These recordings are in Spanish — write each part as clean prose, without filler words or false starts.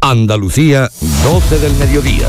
Andalucía, 12 del mediodía.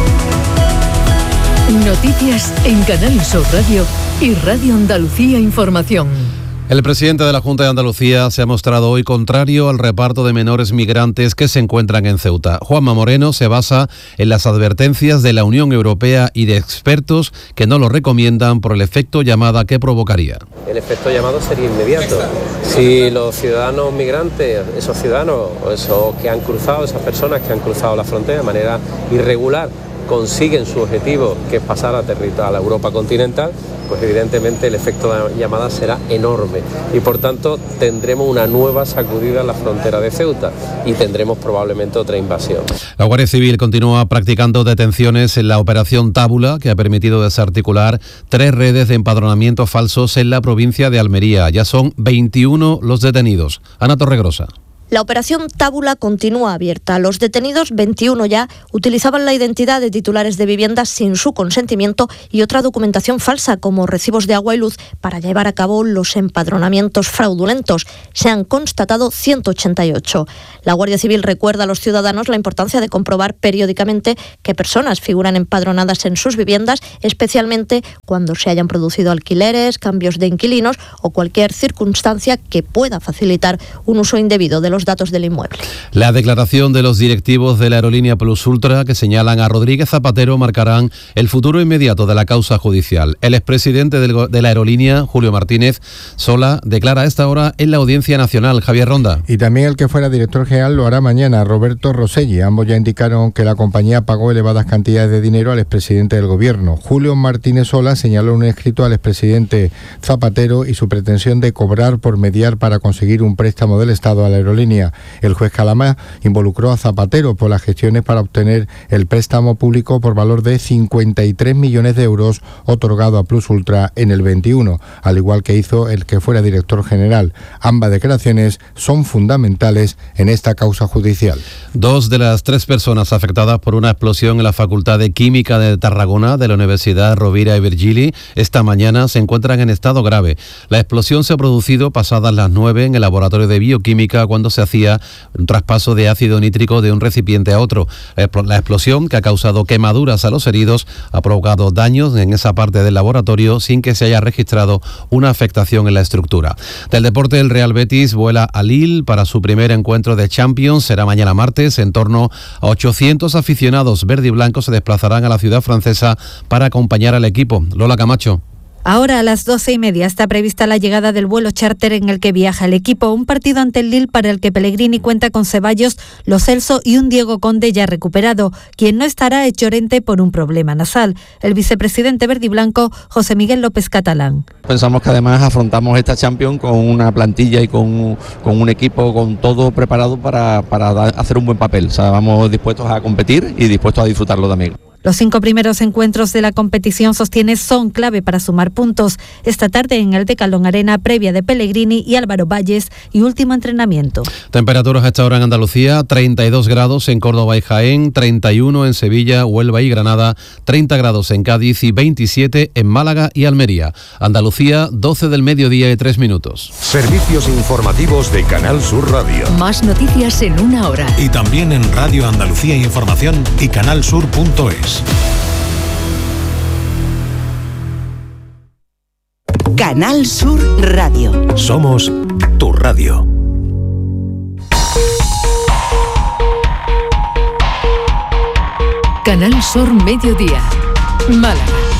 Noticias en Canal Sur Radio y Radio Andalucía Información. El presidente de la Junta de Andalucía se ha mostrado hoy contrario al reparto de menores migrantes que se encuentran en Ceuta. Juanma Moreno se basa en las advertencias de la Unión Europea y de expertos que no lo recomiendan por el efecto llamada que provocaría. El efecto llamado sería inmediato. Si los ciudadanos migrantes, esos ciudadanos o esos que han cruzado, esas personas que han cruzado la frontera de manera irregular, consiguen su objetivo, que es pasar a la Europa continental, pues evidentemente el efecto de llamada será enorme y por tanto tendremos una nueva sacudida en la frontera de Ceuta y tendremos probablemente otra invasión. La Guardia Civil continúa practicando detenciones en la operación Tábula, que ha permitido desarticular 3 redes de empadronamiento falsos en la provincia de Almería. Ya son 21 los detenidos. Ana Torregrosa. La operación Tábula continúa abierta. Los detenidos, 21 ya, utilizaban la identidad de titulares de viviendas sin su consentimiento y otra documentación falsa, como recibos de agua y luz, para llevar a cabo los empadronamientos fraudulentos. Se han constatado 188. La Guardia Civil recuerda a los ciudadanos la importancia de comprobar periódicamente qué personas figuran empadronadas en sus viviendas, especialmente cuando se hayan producido alquileres, cambios de inquilinos o cualquier circunstancia que pueda facilitar un uso indebido de los datos del inmueble. La declaración de los directivos de la aerolínea Plus Ultra que señalan a Rodríguez Zapatero marcarán el futuro inmediato de la causa judicial. El expresidente de la aerolínea, Julio Martínez Sola, declara a esta hora en la Audiencia Nacional. Javier Ronda. Y también el que fuera director general lo hará mañana, Roberto Roselli. Ambos ya indicaron que la compañía pagó elevadas cantidades de dinero al expresidente del gobierno. Julio Martínez Sola señaló en un escrito al expresidente Zapatero y su pretensión de cobrar por mediar para conseguir un préstamo del Estado a la aerolínea. El juez Calamá involucró a Zapatero por las gestiones para obtener el préstamo público por valor de 53 millones de euros otorgado a Plus Ultra en el 21, al igual que hizo el que fuera director general. Ambas declaraciones son fundamentales en esta causa judicial. 2 de las 3 personas afectadas por una explosión en la Facultad de Química de Tarragona de la Universidad Rovira i Virgili esta mañana se encuentran en estado grave. La explosión se ha producido pasadas las 9 en el laboratorio de bioquímica cuando se hacía un traspaso de ácido nítrico de un recipiente a otro. La explosión, que ha causado quemaduras a los heridos, ha provocado daños en esa parte del laboratorio sin que se haya registrado una afectación en la estructura. Del deporte, el Real Betis vuela a Lille para su primer encuentro de Champions. Será mañana martes. En torno a 800 aficionados verde y blanco se desplazarán a la ciudad francesa para acompañar al equipo. Lola Camacho. Ahora a las 12:30 está prevista la llegada del vuelo charter en el que viaja el equipo, un partido ante el Lille para el que Pellegrini cuenta con Ceballos, Lo Celso y un Diego Conde ya recuperado. Quien no estará es Llorente por un problema nasal. El vicepresidente verdiblanco, José Miguel López Catalán. Pensamos que además afrontamos esta Champions con una plantilla y con un equipo con todo preparado para hacer un buen papel. O sea, vamos dispuestos a competir y dispuestos a disfrutarlo también. Los 5 primeros encuentros de la competición, sostiene, son clave para sumar puntos. Esta tarde en el Decathlon Arena, previa de Pellegrini y Álvaro Valles y último entrenamiento. Temperaturas a esta hora en Andalucía: 32 grados en Córdoba y Jaén, 31 en Sevilla, Huelva y Granada, 30 grados en Cádiz y 27 en Málaga y Almería. Andalucía, 12 del mediodía y 3 minutos. Servicios informativos de Canal Sur Radio. Más noticias en una hora. Y también en Radio Andalucía Información y canalsur.es. Canal Sur Radio. Somos tu radio. Canal Sur Mediodía, Málaga.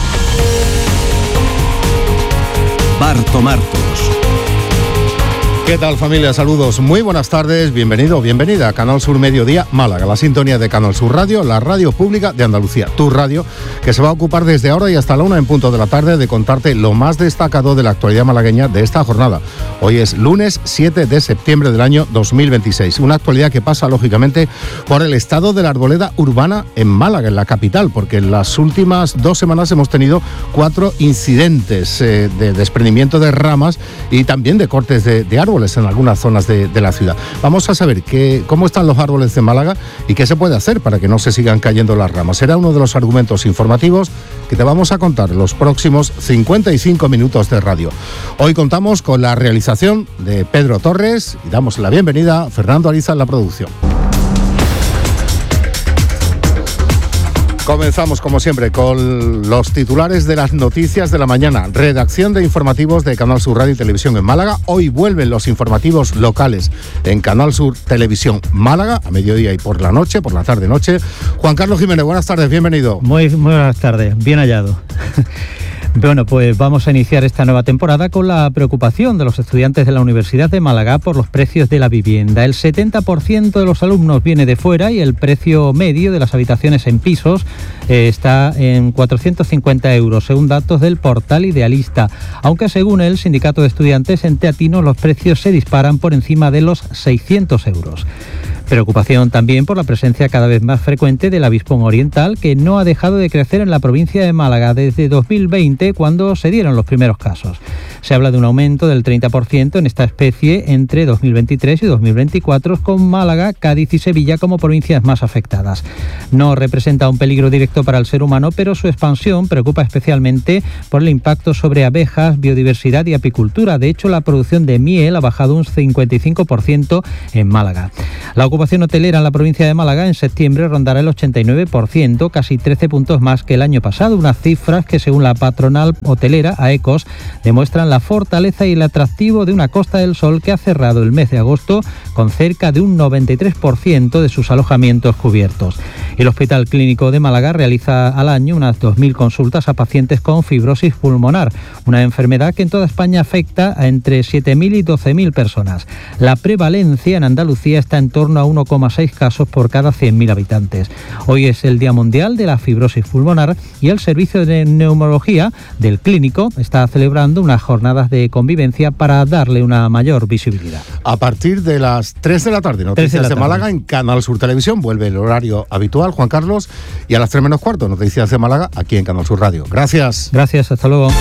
Barto Martos. ¿Qué tal, familia? Saludos, muy buenas tardes, bienvenido, bienvenida a Canal Sur Mediodía Málaga, la sintonía de Canal Sur Radio, la radio pública de Andalucía, tu radio, que se va a ocupar desde ahora y hasta la 1:00 p.m. de contarte lo más destacado de la actualidad malagueña de esta jornada. Hoy es lunes 7 de septiembre del año 2026, una actualidad que pasa lógicamente por el estado de la arboleda urbana en Málaga, en la capital, porque en las últimas 2 semanas hemos tenido 4 incidentes de desprendimiento de ramas y también de cortes de árboles en algunas zonas de la ciudad. Vamos a saber cómo están los árboles de Málaga y qué se puede hacer para que no se sigan cayendo las ramas. Será uno de los argumentos informativos que te vamos a contar en los próximos 55 minutos de radio. Hoy contamos con la realización de Pedro Torres y damos la bienvenida a Fernando Ariza en la producción. Comenzamos, como siempre, con los titulares de las noticias de la mañana. Redacción de informativos de Canal Sur Radio y Televisión en Málaga. Hoy vuelven los informativos locales en Canal Sur Televisión Málaga, a mediodía y por la noche, por la tarde-noche. Juan Carlos Jiménez, buenas tardes, bienvenido. Muy buenas tardes, bien hallado. Bueno, pues vamos a iniciar esta nueva temporada con la preocupación de los estudiantes de la Universidad de Málaga por los precios de la vivienda. El 70% de los alumnos viene de fuera y el precio medio de las habitaciones en pisos está en 450 euros, según datos del portal Idealista. Aunque según el sindicato de estudiantes en Teatinos los precios se disparan por encima de los 600 euros. Preocupación también por la presencia cada vez más frecuente del avispón oriental, que no ha dejado de crecer en la provincia de Málaga desde 2020, cuando se dieron los primeros casos. Se habla de un aumento del 30% en esta especie entre 2023 y 2024, con Málaga, Cádiz y Sevilla como provincias más afectadas. No representa un peligro directo para el ser humano, pero su expansión preocupa especialmente por el impacto sobre abejas, biodiversidad y apicultura. De hecho, la producción de miel ha bajado un 55% en Málaga. La ocupación hotelera en la provincia de Málaga en septiembre rondará el 89%, casi 13 puntos más que el año pasado, unas cifras que según la patronal hotelera AECOS demuestran la fortaleza y el atractivo de una Costa del Sol que ha cerrado el mes de agosto con cerca de un 93% de sus alojamientos cubiertos. El Hospital Clínico de Málaga realiza al año unas 2.000 consultas a pacientes con fibrosis pulmonar, una enfermedad que en toda España afecta a entre 7.000 y 12.000 personas. La prevalencia en Andalucía está en torno a 1,6 casos por cada 100.000 habitantes. Hoy es el Día Mundial de la Fibrosis Pulmonar y el Servicio de Neumología del Clínico está celebrando unas jornadas de convivencia para darle una mayor visibilidad. A partir de las 3 de la tarde, Noticias de Málaga en Canal Sur Televisión, vuelve el horario habitual, Juan Carlos, y a las 3 menos cuarto, Noticias de Málaga, aquí en Canal Sur Radio. Gracias. Gracias, hasta luego.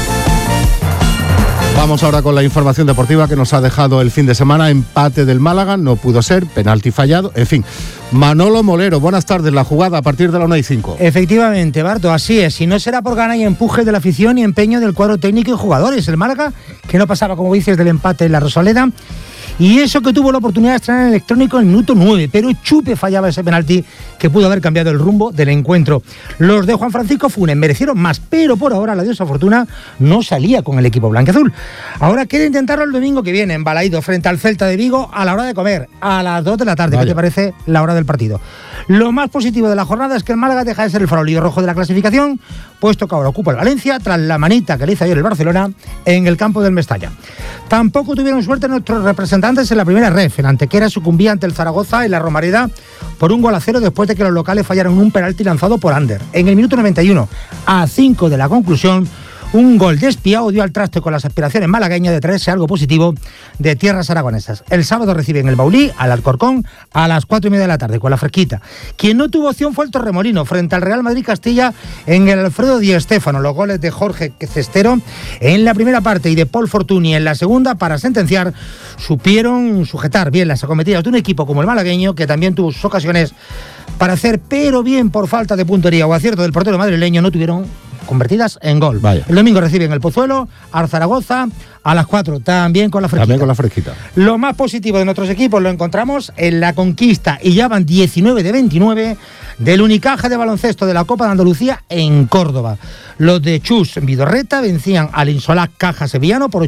Vamos ahora con la información deportiva que nos ha dejado el fin de semana. Empate del Málaga, no pudo ser, penalti fallado, en fin. Manolo Molero, buenas tardes, la jugada a partir de la 1:05. Efectivamente, Barto, así es. Y no será por gana y empuje de la afición y empeño del cuadro técnico y jugadores. El Málaga, que no pasaba, como dices, del empate en la Rosaleda. Y eso que tuvo la oportunidad de estrenar en el electrónico en el minuto 9, pero Chupe fallaba ese penalti que pudo haber cambiado el rumbo del encuentro. Los de Juan Francisco Funes merecieron más, pero por ahora la diosa Fortuna no salía con el equipo blanquiazul. Ahora quiere intentarlo el domingo que viene en Balaído frente al Celta de Vigo a la hora de comer, a las 2 de la tarde. Vaya. ¿Qué te parece la hora del partido? Lo más positivo de la jornada es que el Málaga deja de ser el farolillo rojo de la clasificación, puesto que ahora ocupa el Valencia tras la manita que le hizo ayer el Barcelona en el campo del Mestalla. Tampoco tuvieron suerte nuestros representantes en la primera ref. En Antequera sucumbía ante el Zaragoza en la Romareda por 1-0 después de que los locales fallaron un penalti lanzado por Ander. En el minuto 91, a 5 de la conclusión, un gol despiado dio al traste con las aspiraciones malagueñas de traerse algo positivo de tierras aragonesas. El sábado reciben el Baulí al Alcorcón a las 4:30 de la tarde con la fresquita. Quien no tuvo opción fue el Torremolino frente al Real Madrid Castilla en el Alfredo Di Stéfano. Los goles de Jorge Cestero en la primera parte y de Paul Fortuny en la segunda para sentenciar supieron sujetar bien las acometidas de un equipo como el malagueño, que también tuvo sus ocasiones para hacer, pero bien por falta de puntería o acierto del portero madrileño no tuvieron convertidas en gol. Vaya. El domingo reciben el Pozuelo, al Zaragoza, a las 4, también con la fresquita. También con la fresquita. Lo más positivo de nuestros equipos lo encontramos en la conquista, y ya van 19 de 29, del Unicaja de baloncesto de la Copa de Andalucía en Córdoba. Los de Chus Vidorreta vencían al Insolac Caja Sevillano por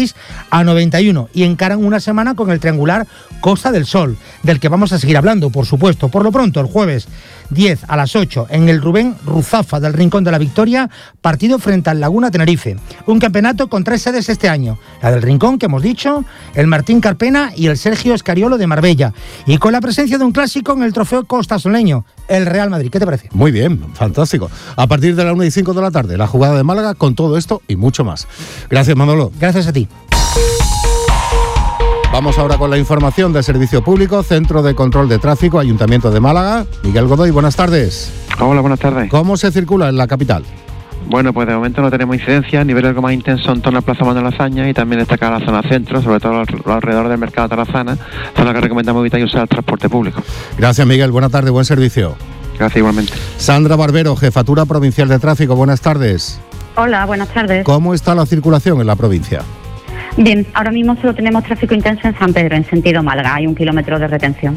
86-91 y encaran una semana con el triangular Costa del Sol, del que vamos a seguir hablando, por supuesto. Por lo pronto, el jueves 10 a las 8 en el Rubén Ruzafa del Rincón de la Victoria, partido frente al Laguna Tenerife. Un campeonato con 3 sedes este año: la del Rincón, que hemos dicho, el Martín Carpena y el Sergio Escariolo de Marbella. Y con la presencia de un clásico en el trofeo costasoleño, el Real Madrid. ¿Qué te parece? Muy bien, fantástico. A partir de las 1:05 de la tarde, la jugada de Málaga con todo esto y mucho más. Gracias, Manolo. Gracias a ti. Vamos ahora con la información del Servicio Público, Centro de Control de Tráfico, Ayuntamiento de Málaga. Miguel Godoy, buenas tardes. Hola, buenas tardes. ¿Cómo se circula en la capital? Bueno, pues de momento no tenemos incidencia. El nivel algo más intenso en torno al Plaza Manuel Azaña y también destaca la zona centro, sobre todo alrededor del mercado de Tarazana, zona que recomendamos evitar y usar el transporte público. Gracias, Miguel. Buenas tardes, buen servicio. Gracias, igualmente. Sandra Barbero, Jefatura Provincial de Tráfico, buenas tardes. Hola, buenas tardes. ¿Cómo está la circulación en la provincia? Bien, ahora mismo solo tenemos tráfico intenso en San Pedro, en sentido Málaga. Hay 1 kilómetro de retención.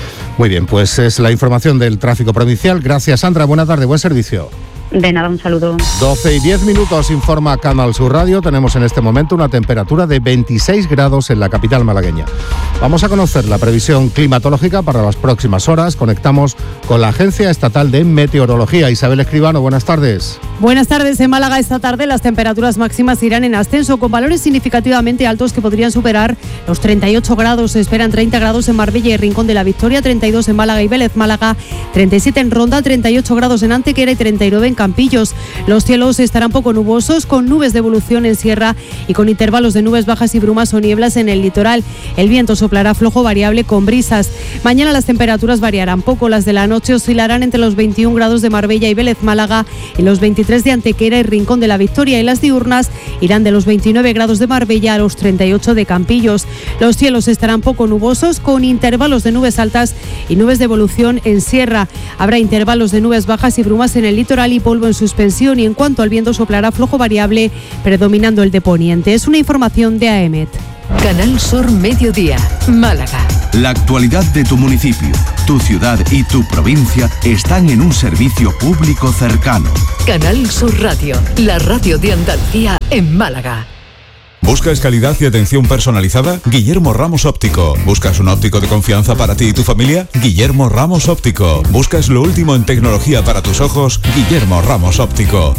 Muy bien, pues es la información del tráfico provincial. Gracias, Sandra. Buena tarde, buen servicio. De nada, un saludo. 12:10, informa Canal Sur Radio. Tenemos en este momento una temperatura de 26 grados en la capital malagueña. Vamos a conocer la previsión climatológica para las próximas horas. Conectamos con la Agencia Estatal de Meteorología. Isabel Escribano, buenas tardes. Buenas tardes. En Málaga esta tarde las temperaturas máximas irán en ascenso con valores significativamente altos que podrían superar los 38 grados. Se esperan 30 grados en Marbella y Rincón de la Victoria, 32 en Málaga y Vélez Málaga, 37 en Ronda, 38 grados en Antequera y 39 en Campillos. Los cielos estarán poco nubosos, con nubes de evolución en sierra y con intervalos de nubes bajas y brumas o nieblas en el litoral. El viento soplará flojo variable con brisas. Mañana las temperaturas variarán poco. Las de la noche oscilarán entre los 21 grados de Marbella y Vélez Málaga y los 23 de Antequera y Rincón de la Victoria, y las diurnas irán de los 29 grados de Marbella a los 38 de Campillos. Los cielos estarán poco nubosos, con intervalos de nubes altas y nubes de evolución en sierra. Habrá intervalos de nubes bajas y brumas en el litoral y polvo en suspensión, y en cuanto al viento soplará flojo variable, predominando el de poniente. Es una información de AEMET. Canal Sur Mediodía, Málaga. La actualidad de tu municipio, tu ciudad y tu provincia están en un servicio público cercano. Canal Sur Radio, la radio de Andalucía en Málaga. ¿Buscas calidad y atención personalizada? Guillermo Ramos Óptico. ¿Buscas un óptico de confianza para ti y tu familia? Guillermo Ramos Óptico. ¿Buscas lo último en tecnología para tus ojos? Guillermo Ramos Óptico.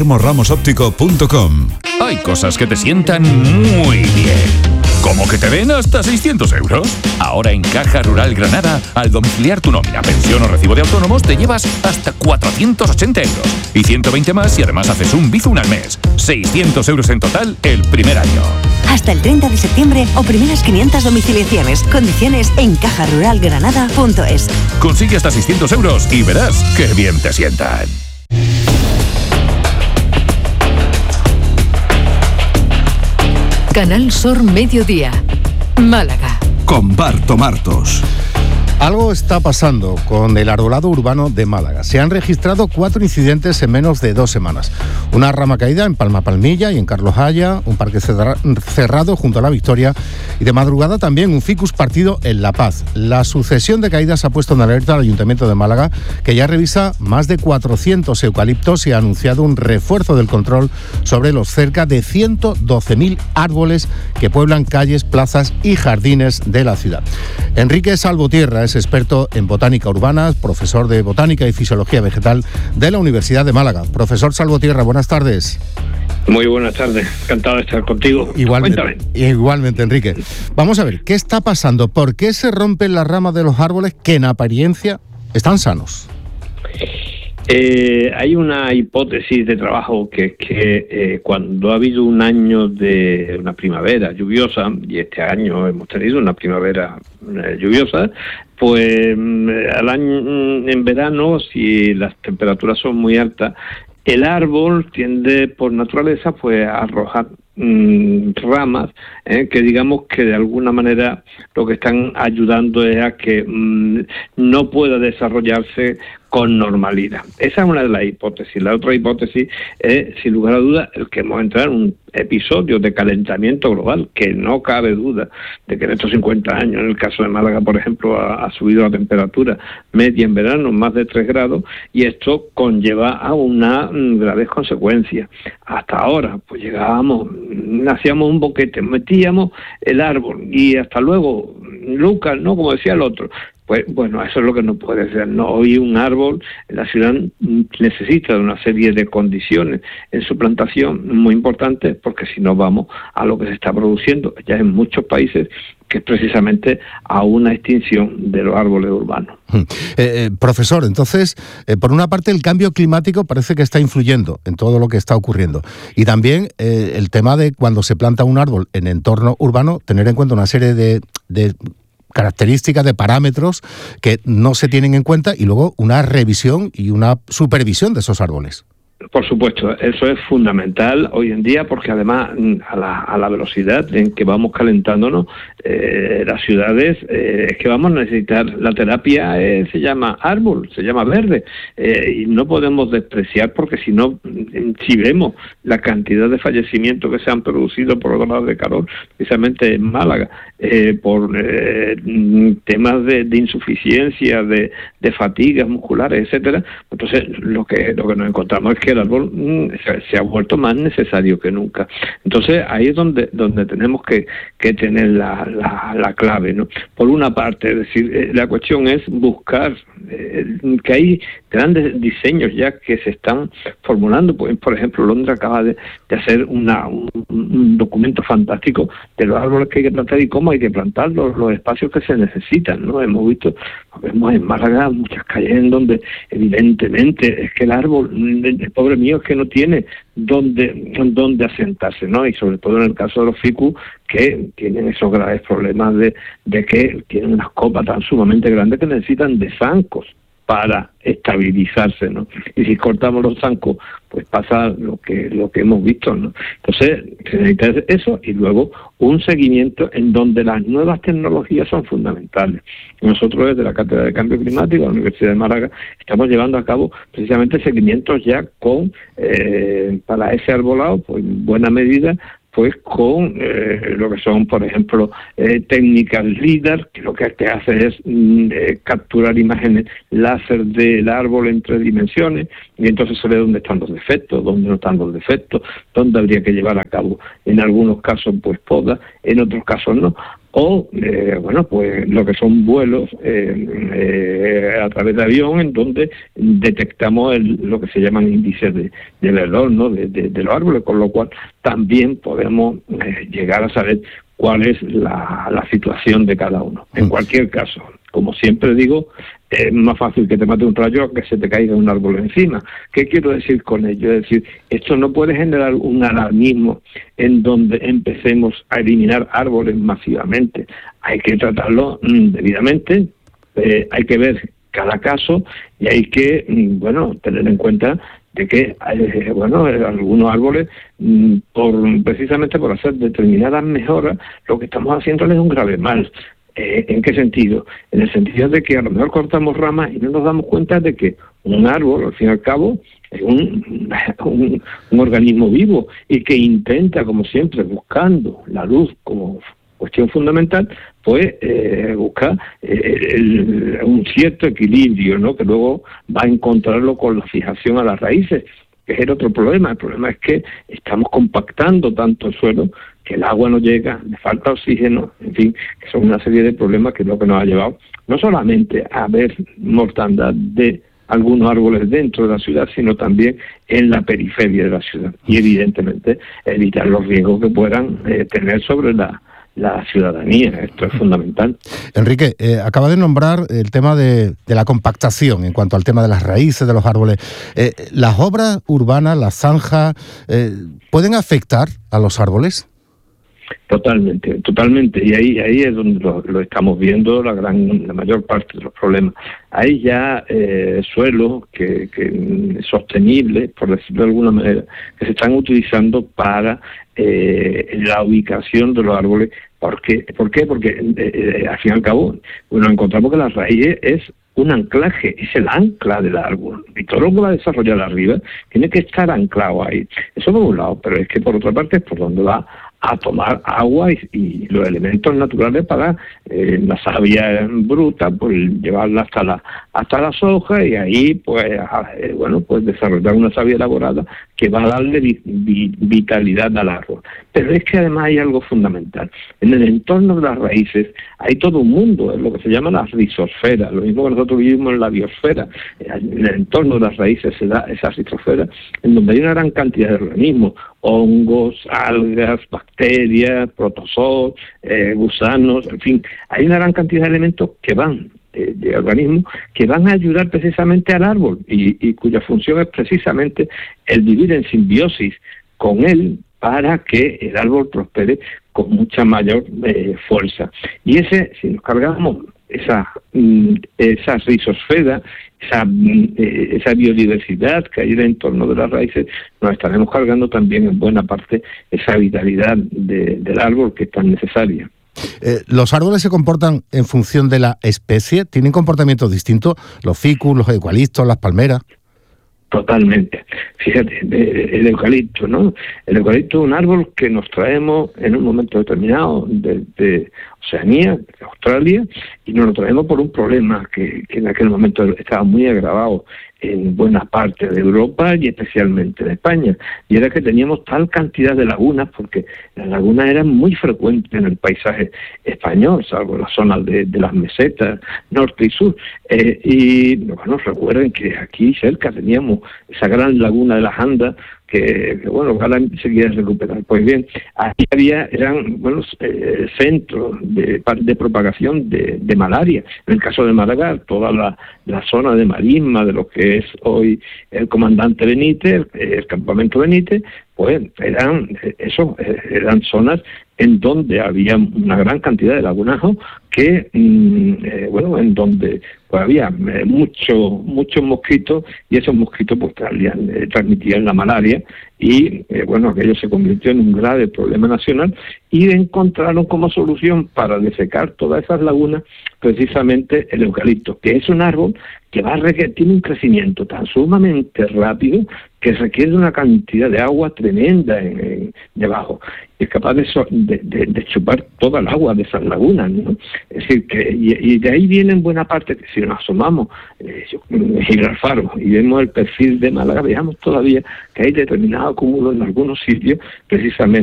guillermoramosoptico.com. Hay cosas que te sientan muy bien. ¿Cómo que te den hasta 600 euros? Ahora en Caja Rural Granada, al domiciliar tu nómina, pensión o recibo de autónomos, te llevas hasta 480 euros. Y 120 más y además haces un Bizum al mes. 600 euros en total el primer año. Hasta el 30 de septiembre o primeras 500 domiciliaciones. Condiciones en cajaruralgranada.es. Consigue hasta 600 euros y verás qué bien te sientan. Canal Sur Mediodía, Málaga. Con Barto Martos. Algo está pasando con el arbolado urbano de Málaga. Se han registrado 4 incidentes en menos de 2 semanas. Una rama caída en Palma Palmilla y en Carlos Haya, un parque cerrado junto a la Victoria, y de madrugada también un ficus partido en La Paz. La sucesión de caídas ha puesto en alerta al Ayuntamiento de Málaga, que ya revisa más de 400 eucaliptos y ha anunciado un refuerzo del control sobre los cerca de 112.000 árboles que pueblan calles, plazas y jardines de la ciudad. Enrique Salvotierra es experto en botánica urbana, profesor de botánica y fisiología vegetal de la Universidad de Málaga. Profesor Salvotierra, buenas tardes. Muy buenas tardes, encantado de estar contigo. Igualmente, Enrique. Vamos a ver, ¿qué está pasando? ¿Por qué se rompen las ramas de los árboles que en apariencia están sanos? Hay una hipótesis de trabajo que cuando ha habido un año de una primavera lluviosa, y este año hemos tenido una primavera lluviosa, pues en verano, si las temperaturas son muy altas, el árbol tiende por naturaleza pues a arrojar ramas que digamos que de alguna manera lo que están ayudando es a que no pueda desarrollarse con normalidad. Esa es una de las hipótesis. La otra hipótesis es, sin lugar a dudas, el que hemos entrado en un episodio de calentamiento global, que no cabe duda de que en estos 50 años, en el caso de Málaga, por ejemplo, ha subido la temperatura media en verano más de 3 grados, y esto conlleva a una graves consecuencias. Hasta ahora, pues hacíamos un boquete, metíamos el árbol y hasta luego, Lucas, ¿no? Como decía el otro. Pues bueno, eso es lo que no puede ser. No, hoy un árbol en la ciudad necesita de una serie de condiciones en su plantación muy importantes, porque si no vamos a lo que se está produciendo ya en muchos países, que es precisamente a una extinción de los árboles urbanos. Profesor, entonces, por una parte el cambio climático parece que está influyendo en todo lo que está ocurriendo, y también el tema de cuando se planta un árbol en entorno urbano, tener en cuenta una serie de características, de parámetros que no se tienen en cuenta, y luego una revisión y una supervisión de esos árboles. Por supuesto, eso es fundamental hoy en día porque además a la velocidad en que vamos calentándonos las ciudades, es que vamos a necesitar, la terapia se llama árbol, se llama verde, y no podemos despreciar porque si no, si vemos la cantidad de fallecimientos que se han producido por olas de calor, precisamente en Málaga, por temas de insuficiencia, de fatigas musculares, etcétera, entonces lo que nos encontramos es que el árbol se ha vuelto más necesario que nunca. Entonces ahí es donde tenemos que tener la clave, ¿no? Por una parte, es decir, la cuestión es buscar que hay grandes diseños ya que se están formulando. Pues, por ejemplo, Londres acaba de hacer un documento fantástico de los árboles que hay que plantar y cómo hay que plantarlos, los espacios que se necesitan, ¿no? Vemos en Málaga muchas calles en donde evidentemente es que el árbol, el pobre mío, es que no tiene dónde asentarse, ¿no? Y sobre todo en el caso de los ficus, que tienen esos graves problemas de que tienen unas copas tan sumamente grandes que necesitan de zancos para estabilizarse, ¿no? Y si cortamos los zancos, pues pasa lo que hemos visto, ¿no? Entonces, se necesita eso y luego un seguimiento en donde las nuevas tecnologías son fundamentales. Nosotros desde la Cátedra de Cambio Climático de la Universidad de Málaga estamos llevando a cabo precisamente seguimientos ya con, para ese arbolado, pues en buena medida, pues con lo que son, por ejemplo, técnicas LIDAR, que lo que te hace es capturar imágenes láser del árbol en 3 dimensiones, y entonces se ve dónde están los defectos, dónde no están los defectos, dónde habría que llevar a cabo, en algunos casos, pues poda, en otros casos no. O, pues lo que son vuelos a través de avión, en donde detectamos lo que se llaman índices del error, ¿no? de los árboles, con lo cual también podemos llegar a saber cuál es la situación de cada uno. En cualquier caso, como siempre digo, es más fácil que te mate un rayo que se te caiga un árbol encima. ¿Qué quiero decir con ello? Es decir, esto no puede generar un alarmismo en donde empecemos a eliminar árboles masivamente. Hay que tratarlo debidamente, hay que ver cada caso y hay que, tener en cuenta de que algunos árboles, precisamente por hacer determinadas mejoras, lo que estamos haciendo es un grave mal. ¿En qué sentido? En el sentido de que a lo mejor cortamos ramas y no nos damos cuenta de que un árbol, al fin y al cabo, es un organismo vivo y que intenta, como siempre, buscando la luz como cuestión fundamental, pues buscar un cierto equilibrio, ¿no? Que luego va a encontrarlo con la fijación a las raíces, que es el otro problema. El problema es que estamos compactando tanto el suelo que el agua no llega, le falta oxígeno, en fin, que son una serie de problemas que es lo que nos ha llevado no solamente a ver mortandad de algunos árboles dentro de la ciudad, sino también en la periferia de la ciudad. Y evidentemente evitar los riesgos que puedan tener sobre la ciudadanía. Esto es fundamental. Enrique, acaba de nombrar el tema de la compactación en cuanto al tema de las raíces de los árboles. ¿Las obras urbanas, las zanjas, pueden afectar a los árboles? Totalmente, y ahí es donde lo estamos viendo la mayor parte de los problemas. Hay ya suelos que sostenibles, por decirlo de alguna manera, que se están utilizando para la ubicación de los árboles. ¿Por qué? Porque al fin y al cabo nos encontramos que la raíz es un anclaje, es el ancla del árbol, y todo lo que va a desarrollar arriba tiene que estar anclado ahí. Eso por un lado, pero es que por otra parte es por donde va a tomar agua y los elementos naturales para la savia bruta, pues llevarla hasta las hojas y ahí pues desarrollar una savia elaborada que va a darle vitalidad al árbol. Pero es que además hay algo fundamental. En el entorno de las raíces hay todo un mundo, es lo que se llama la rizosfera, lo mismo que nosotros vivimos en la biosfera. En el entorno de las raíces se da esa rizosfera en donde hay una gran cantidad de organismos, hongos, algas, bacterias, protozoos, gusanos, en fin, hay una gran cantidad de elementos que van, de organismos, que van a ayudar precisamente al árbol y cuya función es precisamente el vivir en simbiosis con él para que el árbol prospere con mucha mayor fuerza. Y si nos cargamos esa rizosfera, esa biodiversidad que hay en el entorno de las raíces, nos estaremos cargando también en buena parte esa vitalidad del árbol que es tan necesaria. ¿Los árboles se comportan en función de la especie? ¿Tienen comportamientos distintos? ¿Los ficus, los eucaliptos, las palmeras? Totalmente. Fíjate, el eucalipto, ¿no? El eucalipto es un árbol que nos traemos en un momento determinado desde Oceanía, de Australia, y nos lo traemos por un problema que en aquel momento estaba muy agravado en buena parte de Europa y especialmente en España, y era que teníamos tal cantidad de lagunas, porque las lagunas eran muy frecuentes en el paisaje español, salvo en las zonas de las mesetas norte y sur, y bueno, recuerden que aquí cerca teníamos esa gran laguna de las Andas, que bueno, ojalá se quiera recuperar. Pues bien, aquí eran centros de propagación de malaria. En el caso de Málaga, toda la zona de marisma de lo que es hoy el comandante Benítez, el campamento Benítez, pues eran zonas en donde había una gran cantidad de lagunajos que, en donde pues había muchos mosquitos, y esos mosquitos pues transmitían la malaria, y aquello se convirtió en un grave problema nacional, y encontraron como solución para desecar todas esas lagunas precisamente el eucalipto, que es un árbol que tiene un crecimiento tan sumamente rápido que requiere una cantidad de agua tremenda debajo. Es capaz de chupar toda el agua de esas lagunas, ¿no? Es decir, y de ahí viene en buena parte, que si nos asomamos en Gibraltar y vemos el perfil de Málaga, veamos todavía que hay determinado acúmulo en algunos sitios, precisamente